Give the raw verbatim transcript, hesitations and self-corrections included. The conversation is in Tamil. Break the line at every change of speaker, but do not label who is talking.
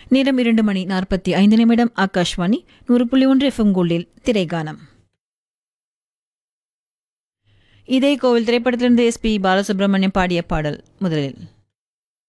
நேரம் இரண்டு மணி நாற்பத்தி ஐந்து நிமிடம். ஆகாஷ்வாணி நூறு புள்ளி ஒன்று எஃப்எம் கோல்டில் திரைகானம். இதே கோவில் திரைப்படத்திலிருந்து எஸ் பி பாலசுப்ரமணியம் பாடிய பாடல். முதலில்